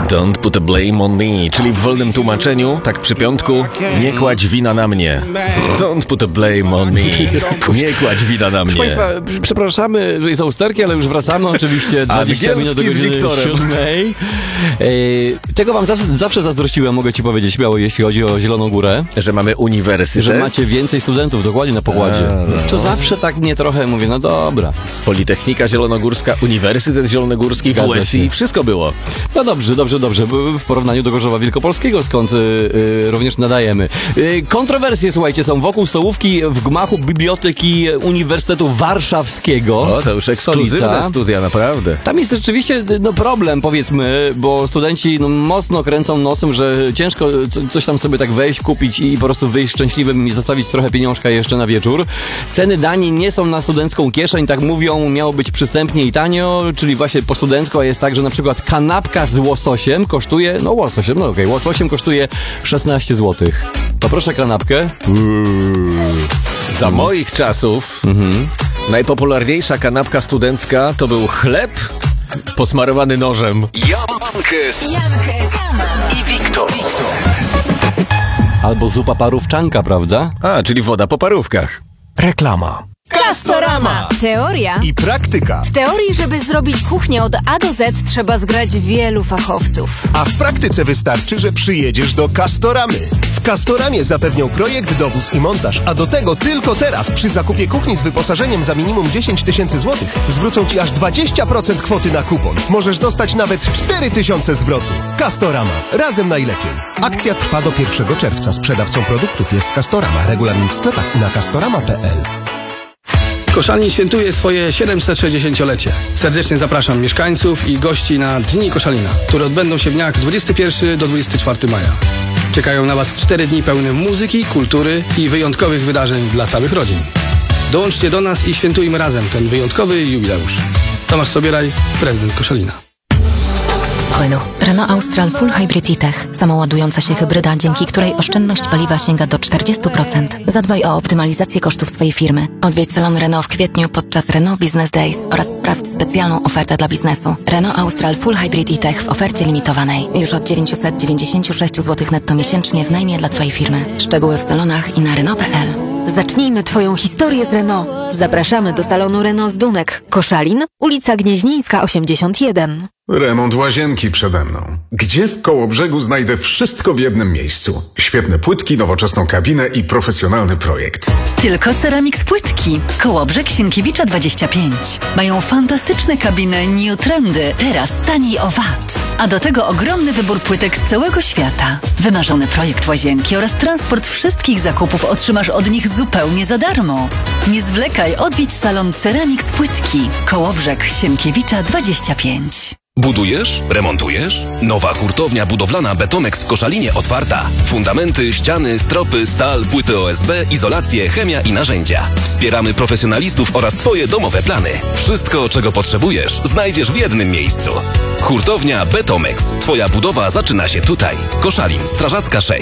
Don't put a blame on me, czyli w wolnym tłumaczeniu, tak przy piątku, nie kładź wina na mnie. Don't put a blame on me. Nie kładź wina na mnie. Proszę Państwa, przepraszamy za usterki, ale już wracamy oczywiście 20 minut do godziny 7. Tego wam zawsze zazdrościłem, mogę ci powiedzieć śmiało, jeśli chodzi o Zieloną Górę. Że mamy uniwersytet. Że macie więcej studentów dokładnie na pokładzie. To zawsze tak mnie trochę mówię, no dobra. Politechnika Zielonogórska, Uniwersytet Zielonogórski, WSI, wszystko było. No dobrze. W porównaniu do Gorzowa Wielkopolskiego, skąd również nadajemy. Kontrowersje, słuchajcie, są wokół stołówki w gmachu Biblioteki Uniwersytetu Warszawskiego. O, to już ekskluzywne studia, naprawdę. Tam jest rzeczywiście problem, powiedzmy, bo studenci mocno kręcą nosem, że ciężko coś tam sobie tak wejść, kupić i po prostu wyjść szczęśliwym i zostawić trochę pieniążka jeszcze na wieczór. Ceny dani nie są na studencką kieszeń, tak mówią, miało być przystępnie i tanio, czyli właśnie po studencku, a jest tak, że na przykład kanapka z łososiem kosztuje, łososiem kosztuje 16 zł. Poproszę kanapkę. Za moich czasów najpopularniejsza kanapka studencka to był chleb posmarowany nożem. Jankes i Wiktor. Albo zupa parówczanka, prawda? A, czyli woda po parówkach. Reklama. Castorama. Teoria I praktyka. W teorii, żeby zrobić kuchnię od A do Z, trzeba zgrać wielu fachowców. A w praktyce wystarczy, że przyjedziesz do Castoramy. W Castoramie zapewnią projekt, dowóz i montaż, a do tego tylko teraz przy zakupie kuchni z wyposażeniem za minimum 10 000 złotych zwrócą Ci aż 20% kwoty na kupon. Możesz dostać nawet 4 000 zwrotu. Castorama. Razem najlepiej. Akcja trwa do 1 czerwca. Sprzedawcą produktów jest Castorama. Regulamin w sklepach i na castorama.pl. Koszalin świętuje swoje 760-lecie. Serdecznie zapraszam mieszkańców i gości na Dni Koszalina, które odbędą się w dniach 21 do 24 maja. Czekają na Was 4 dni pełne muzyki, kultury i wyjątkowych wydarzeń dla całych rodzin. Dołączcie do nas i świętujmy razem ten wyjątkowy jubileusz. Tomasz Sobieraj, prezydent Koszalina. Renault Austral Full Hybrid e-Tech. Samoładująca się hybryda, dzięki której oszczędność paliwa sięga do 40%. Zadbaj o optymalizację kosztów swojej firmy. Odwiedź salon Renault w kwietniu podczas Renault Business Days oraz sprawdź specjalną ofertę dla biznesu. Renault Austral Full Hybrid e-Tech w ofercie limitowanej. Już od 996 zł netto miesięcznie w najmie dla Twojej firmy. Szczegóły w salonach i na Renault.pl. Zacznijmy Twoją historię z Renault. Zapraszamy do salonu Renault z Dunek. Koszalin, ulica Gnieźnieńska 81. Remont łazienki przede mną. Gdzie w Kołobrzegu znajdę wszystko w jednym miejscu? Świetne płytki, nowoczesną kabinę i profesjonalny projekt. Tylko Ceramix Płytki. Kołobrzeg Sienkiewicza 25. Mają fantastyczne kabiny New Trendy. Teraz taniej o VAT. A do tego ogromny wybór płytek z całego świata. Wymarzony projekt łazienki oraz transport wszystkich zakupów otrzymasz od nich zupełnie za darmo. Nie zwlekaj, odwiedź salon Ceramix Płytki. Kołobrzeg Sienkiewicza 25. Budujesz? Remontujesz? Nowa hurtownia budowlana Betomex w Koszalinie otwarta. Fundamenty, ściany, stropy, stal, płyty OSB, izolacje, chemia i narzędzia. Wspieramy profesjonalistów oraz Twoje domowe plany. Wszystko, czego potrzebujesz, znajdziesz w jednym miejscu. Hurtownia Betomex. Twoja budowa zaczyna się tutaj. Koszalin, Strażacka 6.